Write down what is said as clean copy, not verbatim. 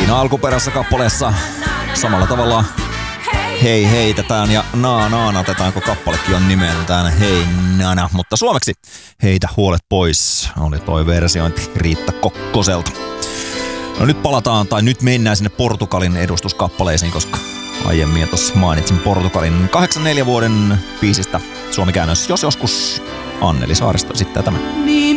Siinä alkuperäisessä kappaleessa samalla tavalla hei heitetään ja naanatetaan, kun kappalekin on nimeltään Hei nana. Mutta suomeksi Heitä huolet pois oli toi versiointi Riitta Kokkoselta. No nyt mennään sinne Portugalin edustuskappaleisiin, koska aiemmin tuossa mainitsin Portugalin 84 vuoden biisistä suomikäännös Jos joskus Anneli Saaristo esittää tämän. Niin